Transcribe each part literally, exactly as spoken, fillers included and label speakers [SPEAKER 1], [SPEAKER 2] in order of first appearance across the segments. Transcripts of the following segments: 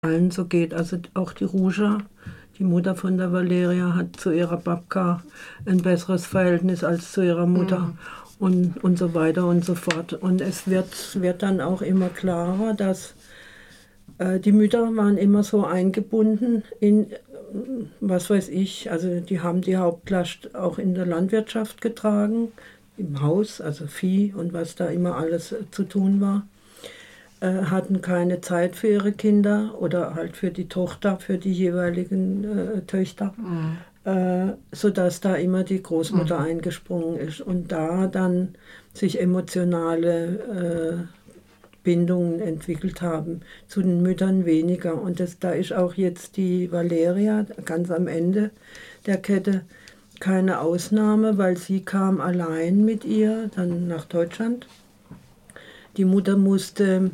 [SPEAKER 1] allen so geht. Also auch die Ruja, die Mutter von der Valeria, hat zu ihrer Babka ein besseres Verhältnis als zu ihrer Mutter. Mhm. Und, und so weiter und so fort. Und es wird, wird dann auch immer klarer, dass äh, die Mütter waren immer so eingebunden in, was weiß ich, also die haben die Hauptlast auch in der Landwirtschaft getragen, im Haus, also Vieh und was da immer alles äh, zu tun war. Äh, hatten keine Zeit für ihre Kinder oder halt für die Tochter, für die jeweiligen äh, Töchter. Mhm. Äh, sodass da immer die Großmutter mhm. eingesprungen ist und da dann sich emotionale äh, Bindungen entwickelt haben, zu den Müttern weniger. Und das, da ist auch jetzt die Valeria ganz am Ende der Kette keine Ausnahme, weil sie kam allein mit ihr dann nach Deutschland. Die Mutter musste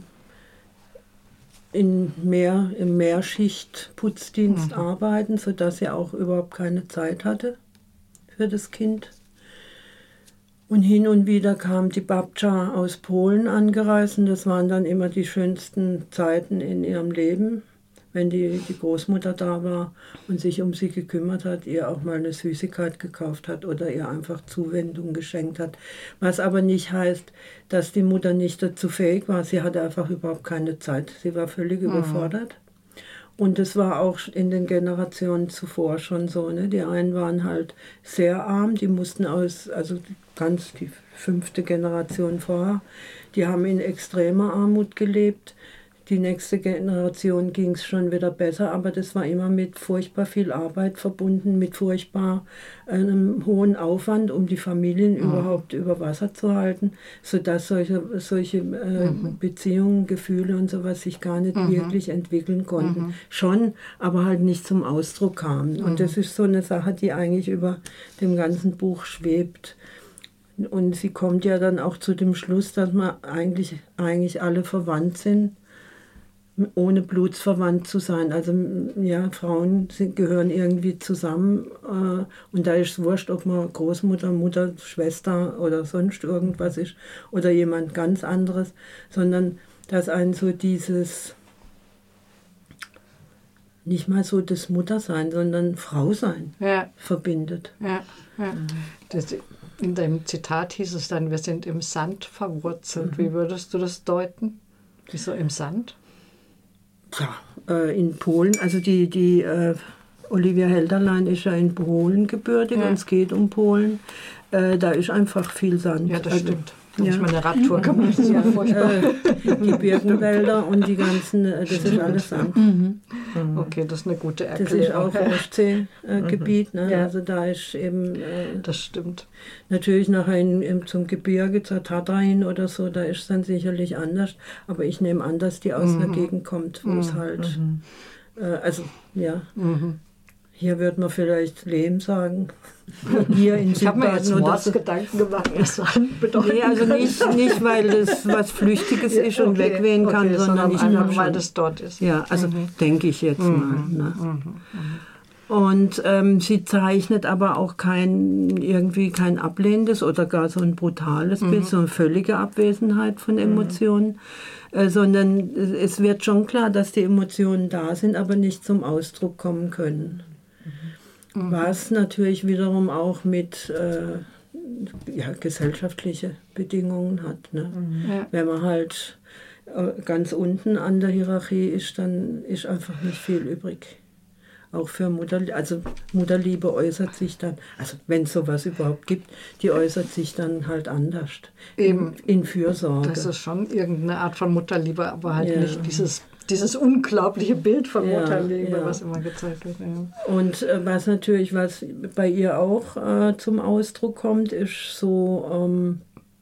[SPEAKER 1] in mehr, im Mehrschicht-Putzdienst mhm. arbeiten, sodass sie auch überhaupt keine Zeit hatte für das Kind. Und hin und wieder kam die Babcia aus Polen angereist. Und das waren dann immer die schönsten Zeiten in ihrem Leben, wenn die, die Großmutter da war und sich um sie gekümmert hat, ihr auch mal eine Süßigkeit gekauft hat oder ihr einfach Zuwendung geschenkt hat. Was aber nicht heißt, dass die Mutter nicht dazu fähig war. Sie hatte einfach überhaupt keine Zeit. Sie war völlig mhm. überfordert. Und das war auch in den Generationen zuvor schon so. Ne? Die einen waren halt sehr arm, die mussten aus, also ganz die fünfte Generation vorher, die haben in extremer Armut gelebt. Die nächste Generation ging es schon wieder besser, aber das war immer mit furchtbar viel Arbeit verbunden, mit furchtbar einem hohen Aufwand, um die Familien mhm. überhaupt über Wasser zu halten, sodass solche, solche äh, mhm. Beziehungen, Gefühle und sowas sich gar nicht mhm. wirklich entwickeln konnten. Mhm. Schon, aber halt nicht zum Ausdruck kamen. Mhm. Und das ist so eine Sache, die eigentlich über dem ganzen Buch schwebt. Und sie kommt ja dann auch zu dem Schluss, dass wir eigentlich, eigentlich alle verwandt sind, ohne blutsverwandt zu sein. Also ja, Frauen sind, gehören irgendwie zusammen äh, und da ist es wurscht, ob man Großmutter, Mutter, Schwester oder sonst irgendwas ist oder jemand ganz anderes, sondern dass einen so dieses, nicht mal so das Muttersein, sondern Frausein ja. verbindet.
[SPEAKER 2] Ja, ja. Das, in deinem Zitat hieß es dann, wir sind im Sand verwurzelt. Mhm. Wie würdest du das deuten? Wieso im Sand?
[SPEAKER 1] Ja, äh, in Polen, also die, die äh, Olivia Helderlein ist ja in Polen gebürtig ja. und es geht um Polen. Äh, da ist einfach viel Sand.
[SPEAKER 2] Ja, das
[SPEAKER 1] also,
[SPEAKER 2] stimmt. Da habe ich mal eine Radtour gemacht. Das
[SPEAKER 1] ja, äh, die Birkenwälder und die ganzen, äh, das ist alles Sand.
[SPEAKER 2] Mhm. Okay, das ist eine gute Erklärung.
[SPEAKER 1] Das ist auch Ostseegebiet, äh, ne? Ja. Also da ist eben... Äh,
[SPEAKER 2] das stimmt.
[SPEAKER 1] Natürlich nachher in, in, zum Gebirge, zur Tatra hin oder so, da ist es dann sicherlich anders. Aber ich nehme an, dass die aus mhm. einer Gegend kommt, wo mhm. es halt... Mhm. Äh, also, ja... Mhm. Hier würde man vielleicht Lehm sagen. Hier in
[SPEAKER 2] ich habe mir jetzt Mordsgedanken gemacht, was Sand bedeutet.
[SPEAKER 1] Nee, also nicht, nicht, weil das was Flüchtiges ja, ist und okay, wegwehen kann,
[SPEAKER 2] okay,
[SPEAKER 1] sondern
[SPEAKER 2] ich
[SPEAKER 1] einfach,
[SPEAKER 2] weil das dort ist.
[SPEAKER 1] Ja, also mhm. denke ich jetzt mhm. mal. Ne? Mhm. Mhm. Und ähm, sie zeichnet aber auch kein, irgendwie kein ablehnendes oder gar so ein brutales mhm. Bild, so eine völlige Abwesenheit von Emotionen. Mhm. Äh, sondern es wird schon klar, dass die Emotionen da sind, aber nicht zum Ausdruck kommen können. Mhm. Was natürlich wiederum auch mit äh, ja, gesellschaftliche Bedingungen hat. Ne? Mhm. Ja. Wenn man halt äh, ganz unten an der Hierarchie ist, dann ist einfach nicht viel übrig. Auch für Mutter, also Mutterliebe äußert sich dann, also wenn es sowas überhaupt gibt, die äußert sich dann halt anders. Eben. In, in Fürsorge.
[SPEAKER 2] Das ist schon irgendeine Art von Mutterliebe, aber halt ja. nicht dieses, dieses unglaubliche Bild von ja, Mutterliebe, ja. was immer gezeigt wird. Ja.
[SPEAKER 1] Und äh, was natürlich, was bei ihr auch äh, zum Ausdruck kommt, ist so, ähm,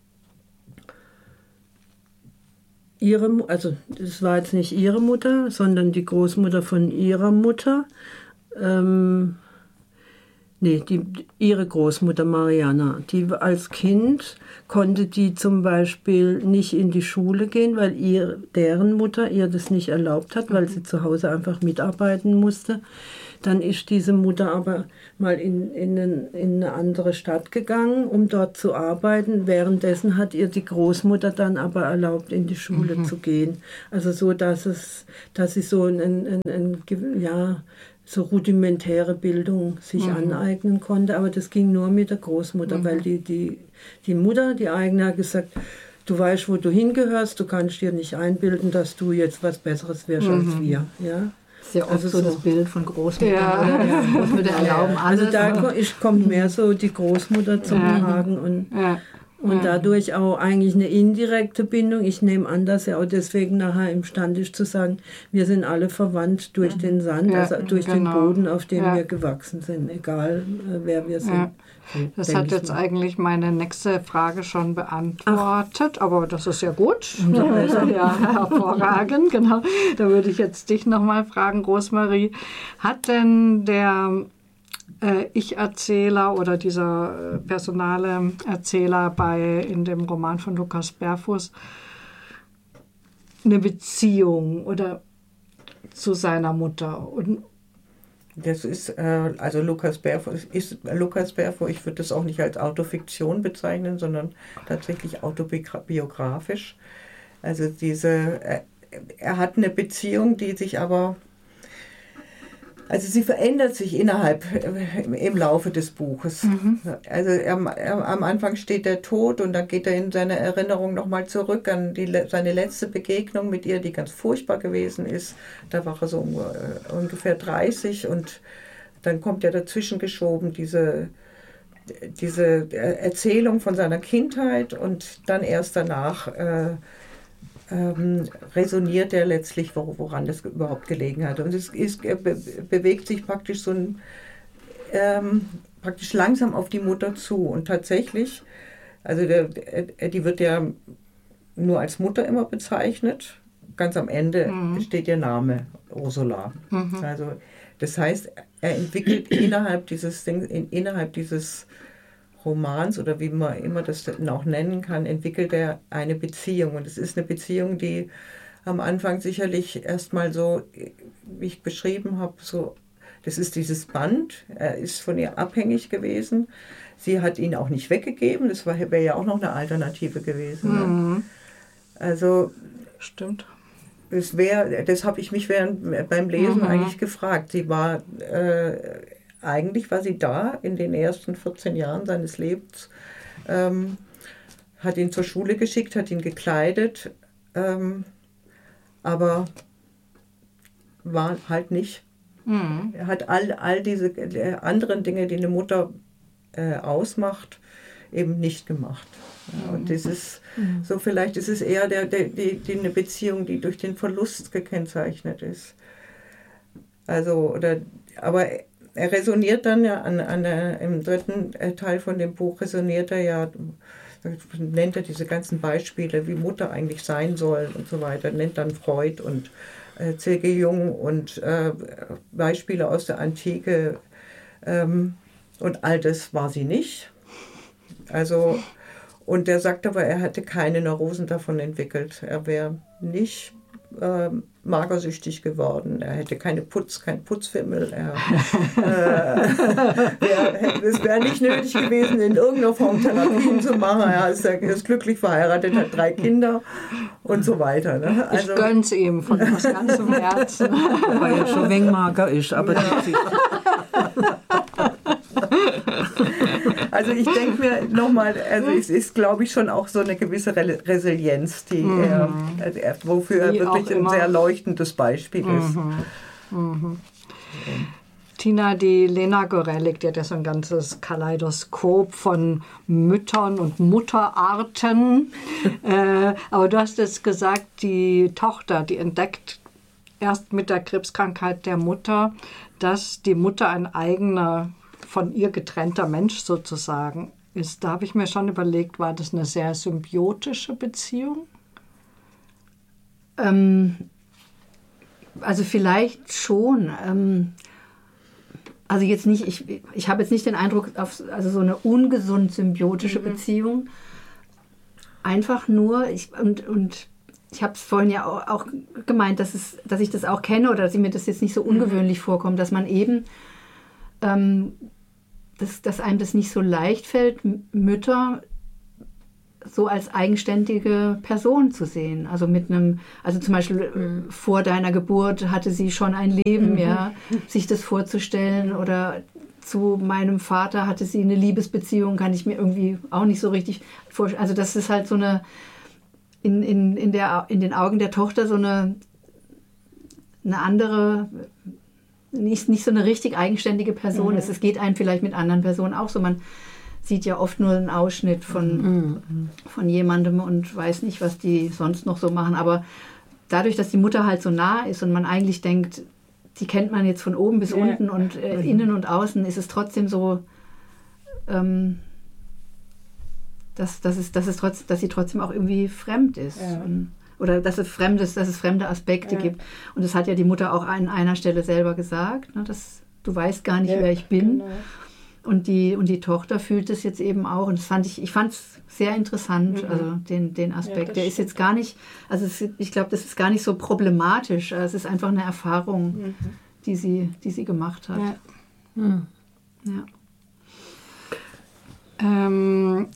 [SPEAKER 1] ihre, also das war jetzt nicht ihre Mutter, sondern die Großmutter von ihrer Mutter. Ähm, Nee, die, ihre Großmutter Mariana, die als Kind konnte die zum Beispiel nicht in die Schule gehen, weil ihr, deren Mutter ihr das nicht erlaubt hat, weil sie zu Hause einfach mitarbeiten musste. Dann ist diese Mutter aber mal in, in, ein, in eine andere Stadt gegangen, um dort zu arbeiten. Währenddessen hat ihr die Großmutter dann aber erlaubt, in die Schule mhm. zu gehen. Also so, dass, es, dass sie so ein, ein, ein, ein ja, so rudimentäre Bildung sich mhm. aneignen konnte. Aber das ging nur mit der Großmutter, mhm. weil die, die, die Mutter, die eigene, hat gesagt, du weißt, wo du hingehörst, du kannst dir nicht einbilden, dass du jetzt was Besseres wirst mhm. als wir. Ja?
[SPEAKER 3] Sehr oft
[SPEAKER 1] also
[SPEAKER 3] so,
[SPEAKER 1] so
[SPEAKER 3] das Bild von Großmutter.
[SPEAKER 2] Ja.
[SPEAKER 3] Ja. Großmutter erlauben alles.
[SPEAKER 1] Also da kommt mehr so die Großmutter zum
[SPEAKER 2] ja.
[SPEAKER 1] Tragen und,
[SPEAKER 2] ja.
[SPEAKER 1] und dadurch auch eigentlich eine indirekte Bindung. Ich nehme an, dass er auch deswegen nachher imstande ist zu sagen, wir sind alle verwandt durch den Sand,
[SPEAKER 2] ja,
[SPEAKER 1] also durch
[SPEAKER 2] genau.
[SPEAKER 1] den Boden, auf dem
[SPEAKER 2] ja.
[SPEAKER 1] wir gewachsen sind, egal äh, wer wir sind.
[SPEAKER 2] Ja. Das hat jetzt mal. eigentlich meine nächste Frage schon beantwortet, Ach. aber das ist ja gut. Ja, hervorragend, genau. Da würde ich jetzt dich nochmal fragen, Rosemarie. Hat denn der äh, Ich-Erzähler oder dieser personale Erzähler bei, in dem Roman von Lukas Berfuß eine Beziehung oder zu seiner Mutter? Und
[SPEAKER 4] Das ist, äh, also Lukas Berfuß ist, Lukas Berfuß, ich würde das auch nicht als Autofiktion bezeichnen, sondern tatsächlich autobiografisch. Also diese, er, er hat eine Beziehung, die sich aber, also sie verändert sich innerhalb, im Laufe des Buches. Mhm. Also er, er, am Anfang steht er tot und dann geht er in seine Erinnerung nochmal zurück an die, seine letzte Begegnung mit ihr, die ganz furchtbar gewesen ist. Da war er so um, uh, ungefähr dreißig und dann kommt er dazwischen geschoben, diese, diese Erzählung von seiner Kindheit und dann erst danach äh, Ähm, resoniert er letztlich, woran das überhaupt gelegen hat. Und es ist, be bewegt sich praktisch so ein, ähm, praktisch langsam auf die Mutter zu. Und tatsächlich, also der, die wird ja nur als Mutter immer bezeichnet. Ganz am Ende mhm. steht ihr Name, Ursula. Mhm. Also das heißt, er entwickelt innerhalb dieses Ding, in, innerhalb dieses Romans oder wie man immer das auch nennen kann, entwickelt er eine Beziehung. Und es ist eine Beziehung, die am Anfang sicherlich erstmal so, wie ich beschrieben habe, so, das ist dieses Band, er ist von ihr abhängig gewesen. Sie hat ihn auch nicht weggegeben, das wäre ja auch noch eine Alternative gewesen. Mhm. Ne? Also,
[SPEAKER 2] stimmt.
[SPEAKER 4] Das, wär, das habe ich mich während, beim Lesen mhm. eigentlich gefragt. Sie war... Äh, Eigentlich war sie da in den ersten vierzehn Jahren seines Lebens, ähm, hat ihn zur Schule geschickt, hat ihn gekleidet, ähm, aber war halt nicht. Mhm. Er hat all, all diese äh, anderen Dinge, die eine Mutter äh, ausmacht, eben nicht gemacht. Ja, und das ist mhm. so, vielleicht ist es eher der, der, die, die, eine Beziehung, die durch den Verlust gekennzeichnet ist. Also, oder, aber er resoniert dann ja an, an der, im dritten Teil von dem Buch resoniert er ja, nennt er diese ganzen Beispiele, wie Mutter eigentlich sein soll und so weiter, nennt dann Freud und äh, C G Jung und äh, Beispiele aus der Antike ähm, und all das war sie nicht. Also, und er sagt aber, er hätte keine Neurosen davon entwickelt. Er wäre nicht äh, magersüchtig geworden. Er hätte keine Putz, kein Putzfimmel. Er, äh, wär, es wäre nicht nötig gewesen, in irgendeiner Form Therapien zu machen. Er ist, er ist glücklich verheiratet, hat drei Kinder und so weiter. Ne?
[SPEAKER 2] Also, ich gönn's ihm von aus ganzem Herzen.
[SPEAKER 1] Weil er schon wenig mager ist, aber ja.
[SPEAKER 4] Also ich denke mir nochmal, also es ist, glaube ich, schon auch so eine gewisse Re Resilienz, die mhm. er, er, wofür er wirklich ein sehr leuchtendes Beispiel ist.
[SPEAKER 2] Mhm. Mhm. Ja. Tina, die Lena Gorelick, die hat ja so ein ganzes Kaleidoskop von Müttern und Mutterarten. äh, aber du hast jetzt gesagt, die Tochter, die entdeckt erst mit der Krebskrankheit der Mutter, dass die Mutter ein eigener, von ihr getrennter Mensch sozusagen ist. Da habe ich mir schon überlegt, war das eine sehr symbiotische Beziehung?
[SPEAKER 3] Ähm, also vielleicht schon. Ähm, also jetzt nicht, ich, ich habe jetzt nicht den Eindruck, auf, also so eine ungesund symbiotische mhm. Beziehung. Einfach nur, ich, und, und ich habe es vorhin ja auch, auch gemeint, dass, es, dass ich das auch kenne oder dass mir das jetzt nicht so ungewöhnlich vorkommt, dass man eben, ähm, dass, dass einem das nicht so leicht fällt, Mütter so als eigenständige Person zu sehen. Also mit einem, also zum Beispiel mhm. vor deiner Geburt hatte sie schon ein Leben, mhm. ja, sich das vorzustellen, oder zu meinem Vater hatte sie eine Liebesbeziehung, kann ich mir irgendwie auch nicht so richtig vorstellen. Also das ist halt so eine, in, in, in, der, in den Augen der Tochter so eine, eine andere, nicht, nicht so eine richtig eigenständige Person mhm. ist. Es geht einem vielleicht mit anderen Personen auch so. Man sieht ja oft nur einen Ausschnitt von, mhm. von jemandem und weiß nicht, was die sonst noch so machen. Aber dadurch, dass die Mutter halt so nah ist und man eigentlich denkt, die kennt man jetzt von oben bis ja. unten und äh, mhm. innen und außen, ist es trotzdem so, ähm, dass, dass, es, dass, es trotz, dass sie trotzdem auch irgendwie fremd ist. Ja. Und, oder dass es, fremdes, dass es fremde Aspekte ja. gibt. Und das hat ja die Mutter auch an einer Stelle selber gesagt, ne, dass du weißt gar nicht, ja, wer ich bin. Genau. Und die, und die Tochter fühlt es jetzt eben auch. Und das fand ich, ich fand es sehr interessant, mhm. also den, den Aspekt. Ja, der ist jetzt gar nicht, also es, ich glaube, das ist gar nicht so problematisch. Es ist einfach eine Erfahrung, mhm. die, sie, die sie gemacht hat.
[SPEAKER 2] Ja.
[SPEAKER 3] Mhm. Ja.
[SPEAKER 2] Ähm,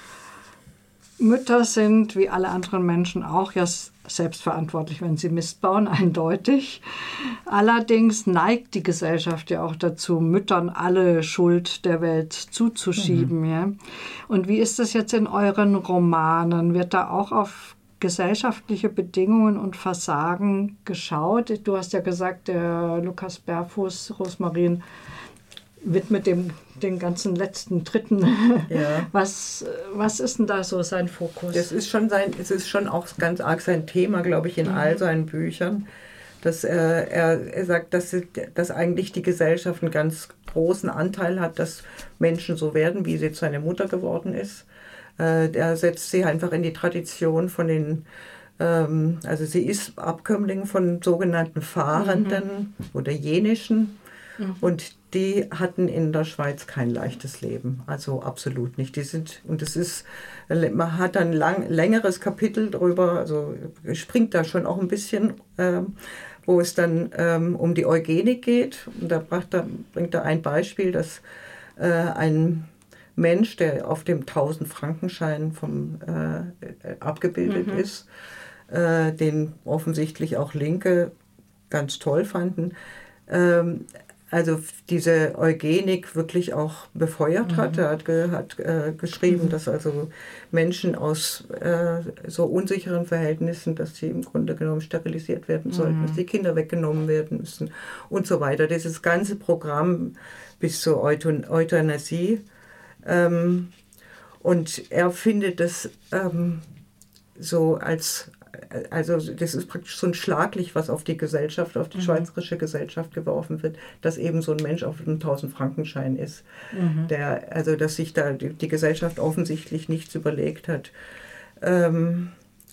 [SPEAKER 2] Mütter sind, wie alle anderen Menschen auch, ja selbstverantwortlich, wenn sie Mist bauen, eindeutig. Allerdings neigt die Gesellschaft ja auch dazu, Müttern alle Schuld der Welt zuzuschieben. Mhm. Ja? Und wie ist das jetzt in euren Romanen? Wird da auch auf gesellschaftliche Bedingungen und Versagen geschaut? Du hast ja gesagt, der Lukas Berfuß, Rosmarin, widmet dem den ganzen letzten Dritten. Ja. Was, was ist denn da so sein Fokus?
[SPEAKER 4] Das ist schon sein, es ist schon auch ganz arg sein Thema, glaube ich, in mhm. all seinen Büchern. Dass äh, er, er sagt, dass, dass eigentlich die Gesellschaft einen ganz großen Anteil hat, dass Menschen so werden, wie sie jetzt seine Mutter geworden ist. Äh, er setzt sie einfach in die Tradition von den, ähm, also sie ist Abkömmling von sogenannten Fahrenden mhm. oder jenischen. Und die hatten in der Schweiz kein leichtes Leben, also absolut nicht. Die sind, und es ist, man hat ein lang, längeres Kapitel drüber, also springt da schon auch ein bisschen, ähm, wo es dann ähm, um die Eugenik geht. Und da bringt er, bringt er ein Beispiel, dass äh, ein Mensch, der auf dem tausend-Frankenschein vom, äh, abgebildet mhm. ist, äh, den offensichtlich auch Linke ganz toll fanden, ähm, also diese Eugenik wirklich auch befeuert mhm. hat. Er hat, ge, hat äh, geschrieben, mhm. dass also Menschen aus äh, so unsicheren Verhältnissen, dass sie im Grunde genommen sterilisiert werden sollten, mhm. dass die Kinder weggenommen werden müssen und so weiter. Dieses ganze Programm bis zur Euthon- Euthanasie. Ähm, und er findet das ähm, so als... Also das ist praktisch so ein Schlaglicht, was auf die Gesellschaft, auf die mhm. schweizerische Gesellschaft geworfen wird, dass eben so ein Mensch auf einem tausend-Frankenschein ist. Mhm. Der, also dass sich da die, die Gesellschaft offensichtlich nichts überlegt hat. Ähm,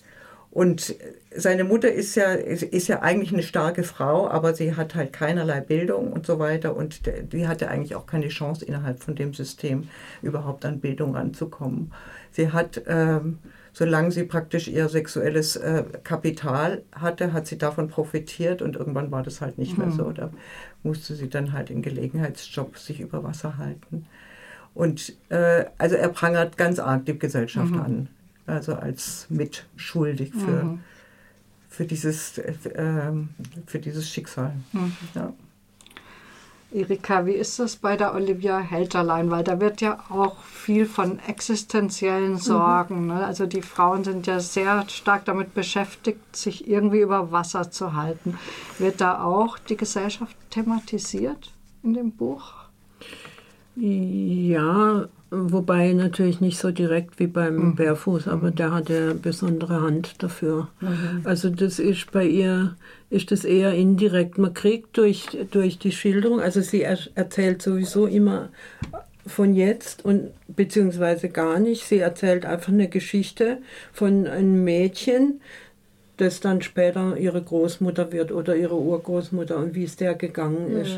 [SPEAKER 4] und seine Mutter ist ja, ist, ist ja eigentlich eine starke Frau, aber sie hat halt keinerlei Bildung und so weiter. Und der, die hatte eigentlich auch keine Chance, innerhalb von dem System überhaupt an Bildung ranzukommen. Sie hat... Ähm, Solange sie praktisch ihr sexuelles äh, Kapital hatte, hat sie davon profitiert und irgendwann war das halt nicht mhm. mehr so. Da musste sie dann halt in Gelegenheitsjobs sich über Wasser halten. Und äh, also er prangert ganz arg die Gesellschaft mhm. an, also als mitschuldig für, mhm. für, dieses, äh, für dieses Schicksal. Mhm. Ja.
[SPEAKER 2] Erika, wie ist das bei der Olivia Helterlein? Weil da wird ja auch viel von existenziellen Sorgen. Mhm. Ne? Also die Frauen sind ja sehr stark damit beschäftigt, sich irgendwie über Wasser zu halten. Wird da auch die Gesellschaft thematisiert in dem Buch?
[SPEAKER 1] Ja, wobei natürlich nicht so direkt wie beim mhm. Berfuß, aber der hat ja besondere Hand dafür. Mhm. Also das ist bei ihr, ist das eher indirekt. Man kriegt durch, durch die Schilderung, also sie er, erzählt sowieso immer von jetzt und beziehungsweise gar nicht. Sie erzählt einfach eine Geschichte von einem Mädchen, das dann später ihre Großmutter wird oder ihre Urgroßmutter und wie es der gegangen ist. Mhm.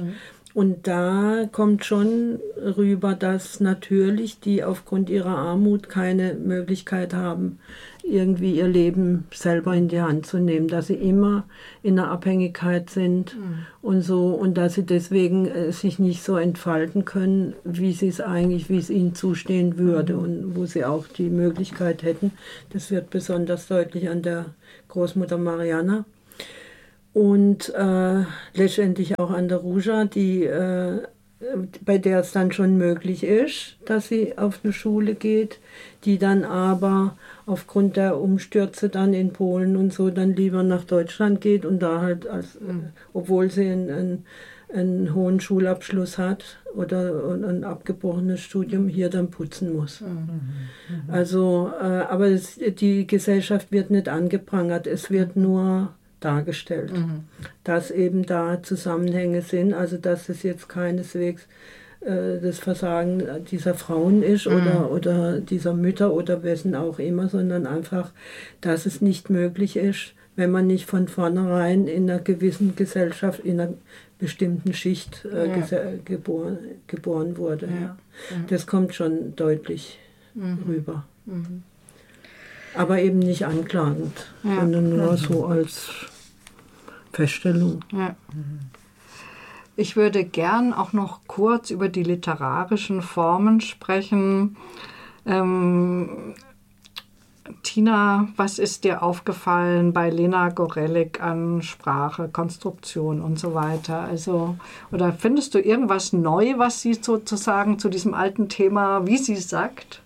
[SPEAKER 1] Und da kommt schon rüber, dass natürlich die aufgrund ihrer Armut keine Möglichkeit haben, irgendwie ihr Leben selber in die Hand zu nehmen, dass sie immer in einer Abhängigkeit sind mhm. und so, und dass sie deswegen äh, sich nicht so entfalten können, wie sie es eigentlich, wie es ihnen zustehen würde mhm. und wo sie auch die Möglichkeit hätten. Das wird besonders deutlich an der Großmutter Mariana. Und äh, letztendlich auch an der Ruja, die, äh, bei der es dann schon möglich ist, dass sie auf eine Schule geht, die dann aber aufgrund der Umstürze dann in Polen und so dann lieber nach Deutschland geht und da halt, als, äh, obwohl sie einen, einen, einen hohen Schulabschluss hat oder ein abgebrochenes Studium, hier dann putzen muss. Mhm. Mhm. Also, äh, aber es, die Gesellschaft wird nicht angeprangert, es wird nur dargestellt, mhm. dass eben da Zusammenhänge sind, also dass es jetzt keineswegs äh, das Versagen dieser Frauen ist mhm. oder, oder dieser Mütter oder wessen auch immer, sondern einfach, dass es nicht möglich ist, wenn man nicht von vornherein in einer gewissen Gesellschaft, in einer bestimmten Schicht äh, ja. gese- geboren, geboren wurde. Ja. Ja. Mhm. Das kommt schon deutlich mhm. rüber. Mhm. Aber eben nicht anklagend, ja. sondern nur so als Feststellung.
[SPEAKER 2] Ja. Ich würde gern auch noch kurz über die literarischen Formen sprechen. Ähm, Tina, was ist dir aufgefallen bei Lena Gorelick an Sprache, Konstruktion und so weiter? Also, oder findest du irgendwas neu, was sie sozusagen zu diesem alten Thema, wie sie sagt?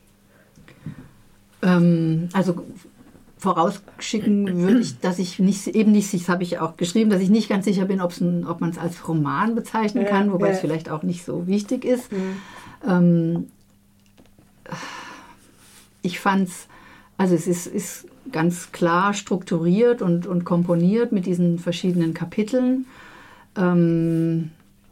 [SPEAKER 3] Ähm, also vorausschicken würde ich, dass ich nicht, eben nicht, das habe ich auch geschrieben, dass ich nicht ganz sicher bin, ob's ein, ob man es als Roman bezeichnen kann, wobei ja. es vielleicht auch nicht so wichtig ist. Mhm. Ähm, ich fand es, also es ist, ist ganz klar strukturiert und, und komponiert mit diesen verschiedenen Kapiteln. Ähm,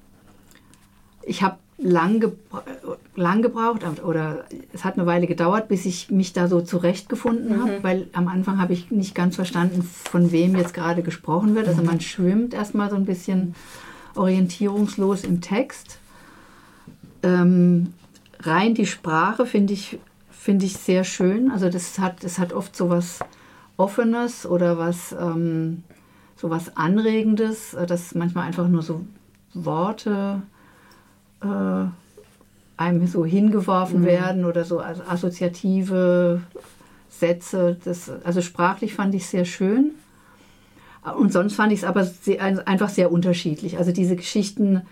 [SPEAKER 3] ich habe lang, gebra- lang gebraucht oder es hat eine Weile gedauert, bis ich mich da so zurechtgefunden habe, mhm. weil am Anfang habe ich nicht ganz verstanden, von wem jetzt gerade gesprochen wird. Also man schwimmt erstmal so ein bisschen orientierungslos im Text. Ähm, rein die Sprache finde ich, finde ich sehr schön. Also das hat, das hat oft so was Offenes oder was, ähm, so was Anregendes, dass manchmal einfach nur so Worte äh, einem so hingeworfen mhm. werden oder so also assoziative Sätze. Das, also sprachlich fand ich es sehr schön. Und sonst fand ich es aber sehr, einfach sehr unterschiedlich. Also diese Geschichten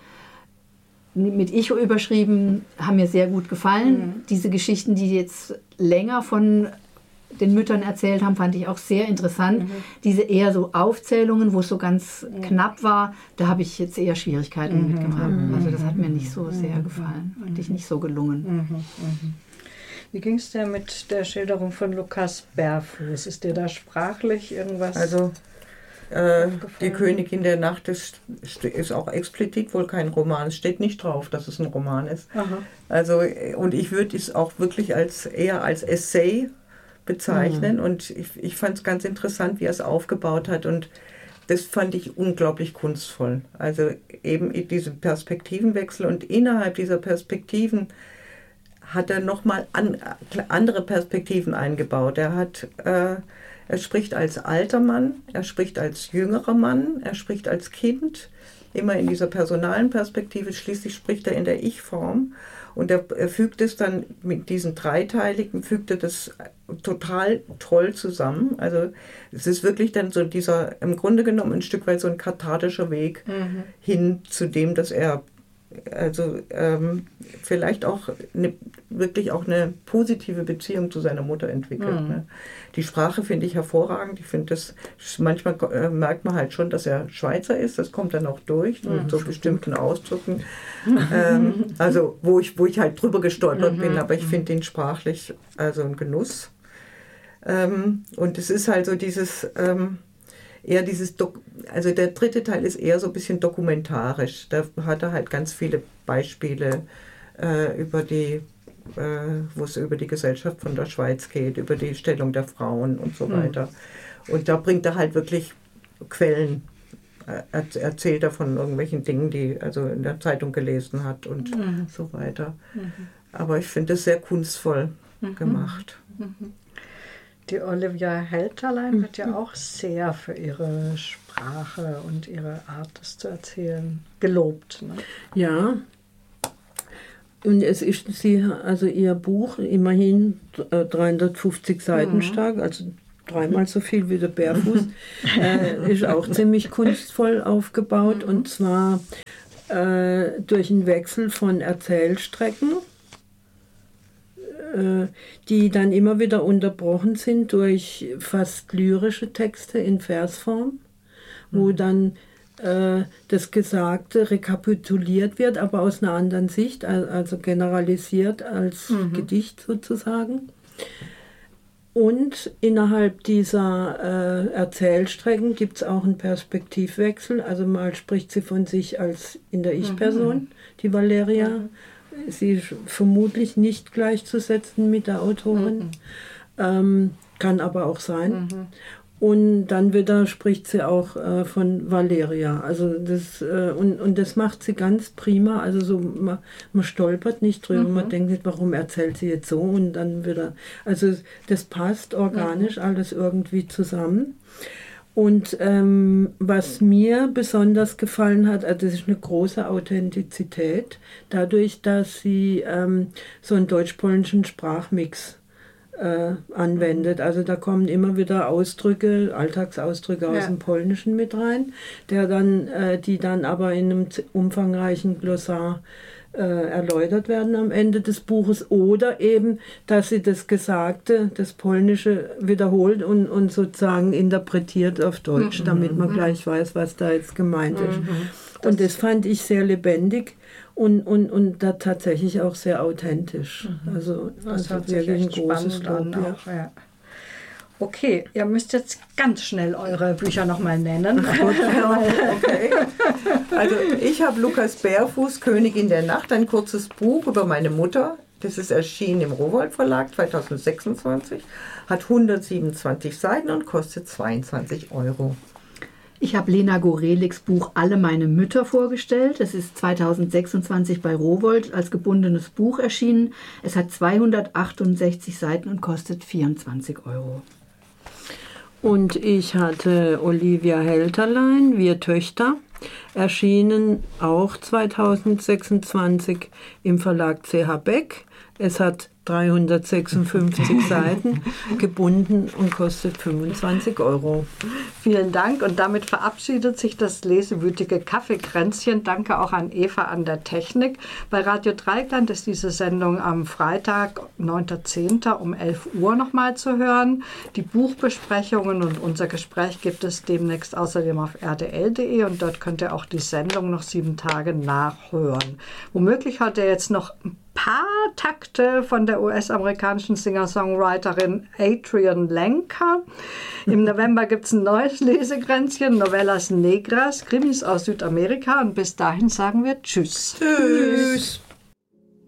[SPEAKER 3] mit Ich überschrieben haben mir sehr gut gefallen. Mhm. Diese Geschichten, die jetzt länger von den Müttern erzählt haben, fand ich auch sehr interessant. Mhm. Diese eher so Aufzählungen, wo es so ganz mhm. knapp war, da habe ich jetzt eher Schwierigkeiten mhm. mitgemacht. Also das hat mir nicht so sehr gefallen. Fand ich nicht so gelungen.
[SPEAKER 2] Mhm. Mhm. Wie ging es dir mit der Schilderung von Lukas Bärfuß? Ist dir da sprachlich irgendwas?
[SPEAKER 4] Also äh, die Königin der Nacht ist, ist auch explizit wohl kein Roman. Es steht nicht drauf, dass es ein Roman ist. Aha. Also und ich würde es auch wirklich als eher als Essay bezeichnen mhm. und ich, ich fand es ganz interessant, wie er es aufgebaut hat und das fand ich unglaublich kunstvoll. Also eben diesen Perspektivenwechsel und innerhalb dieser Perspektiven hat er nochmal an, andere Perspektiven eingebaut. Er hat, äh, er spricht als alter Mann, er spricht als jüngerer Mann, er spricht als Kind, immer in dieser personalen Perspektive, schließlich spricht er in der Ich-Form. Und er, er fügt es dann mit diesen dreiteiligen, fügt er das total toll zusammen. Also es ist wirklich dann so dieser, im Grunde genommen ein Stück weit so ein kathartischer Weg mhm. hin zu dem, dass er also ähm, vielleicht auch eine, wirklich auch eine positive Beziehung zu seiner Mutter entwickelt. Mhm. Ne? Die Sprache finde ich hervorragend. Ich finde das, manchmal äh, merkt man halt schon, dass er Schweizer ist. Das kommt dann auch durch mhm. mit so bestimmten Ausdrücken. ähm, also wo ich, wo ich halt drüber gestolpert mhm. bin, aber ich finde ihn sprachlich also ein Genuss. Ähm, und es ist halt so dieses ähm, eher dieses, Dok- also der dritte Teil ist eher so ein bisschen dokumentarisch. Da hat er halt ganz viele Beispiele äh, über die, äh, wo es über die Gesellschaft von der Schweiz geht, über die Stellung der Frauen und so weiter. Mhm. Und da bringt er halt wirklich Quellen er, erzählt er von irgendwelchen Dingen, die er also in der Zeitung gelesen hat und mhm. so weiter. Mhm. Aber ich finde es sehr kunstvoll mhm. gemacht.
[SPEAKER 2] Mhm. Die Olivia Helterlein wird ja auch sehr für ihre Sprache und ihre Art, das zu erzählen, gelobt. Ne?
[SPEAKER 1] Ja. Und es ist sie, also ihr Buch immerhin dreihundertfünfzig Seiten mhm. stark, also dreimal so viel wie der Bärfuß, äh, ist auch ziemlich kunstvoll aufgebaut, mhm. und zwar äh, durch einen Wechsel von Erzählstrecken, äh, die dann immer wieder unterbrochen sind durch fast lyrische Texte in Versform, mhm. wo dann äh, das Gesagte rekapituliert wird, aber aus einer anderen Sicht, also generalisiert als mhm. Gedicht sozusagen. Und innerhalb dieser äh, Erzählstrecken gibt es auch einen Perspektivwechsel. Also mal spricht sie von sich als in der Ich-Person, mhm. die Valeria. Mhm. Sie ist vermutlich nicht gleichzusetzen mit der Autorin, mhm. ähm, kann aber auch sein. Mhm. Und dann wieder spricht sie auch äh, von Valeria. Also das, äh, und, und das macht sie ganz prima. Also so, man, man stolpert nicht drüber, mhm. man denkt nicht, warum erzählt sie jetzt so und dann wieder. Also das passt organisch mhm. alles irgendwie zusammen. Und ähm, was mir besonders gefallen hat, also das ist eine große Authentizität, dadurch, dass sie ähm, so einen deutsch-polnischen Sprachmix Äh, anwendet. Also da kommen immer wieder Ausdrücke, Alltagsausdrücke aus ja. dem Polnischen mit rein, der dann, äh, die dann aber in einem umfangreichen Glossar äh, erläutert werden am Ende des Buches, oder eben, dass sie das Gesagte, das Polnische wiederholt und, und sozusagen interpretiert auf Deutsch, mhm. damit man mhm. gleich weiß, was da jetzt gemeint mhm. ist. Das und das fand ich sehr lebendig. Und, und, und da tatsächlich auch sehr authentisch. Mhm. Also,
[SPEAKER 2] das also wirklich ein großes Lob. Auch, ja. Okay, ihr müsst jetzt ganz schnell eure Bücher nochmal nennen.
[SPEAKER 4] Okay. Also ich habe Lukas Bärfuß, Königin der Nacht, ein kurzes Buch über meine Mutter. Das ist erschienen im Rowohlt Verlag zweitausendsechsundzwanzig, hat hundertsiebenundzwanzig Seiten und kostet zweiundzwanzig Euro.
[SPEAKER 3] Ich habe Lena Goreliks Buch Alle meine Mütter vorgestellt. Es ist zweitausendsechsundzwanzig bei Rowohlt als gebundenes Buch erschienen. Es hat zweihundertachtundsechzig Seiten und kostet vierundzwanzig Euro.
[SPEAKER 1] Und ich hatte Olivia Helterlein, Wir Töchter, erschienen auch zweitausendsechsundzwanzig im Verlag C H Beck. Es hat dreihundertsechsundfünfzig Seiten, gebunden und kostet fünfundzwanzig Euro.
[SPEAKER 2] Vielen Dank, und damit verabschiedet sich das lesewütige Kaffeekränzchen. Danke auch an Eva an der Technik. Bei Radio Dreieckland ist diese Sendung am Freitag, neunter zehnter um elf Uhr nochmal zu hören. Die Buchbesprechungen und unser Gespräch gibt es demnächst außerdem auf r d l punkt d e, und dort könnt ihr auch die Sendung noch sieben Tage nachhören. Womöglich hört ihr jetzt noch ein paar Takte von der U S-amerikanischen Singer-Songwriterin Adrienne Lenker. Im November gibt es ein neues Lesekränzchen, Novellas Negras, Krimis aus Südamerika, und bis dahin sagen wir Tschüss.
[SPEAKER 1] Tschüss.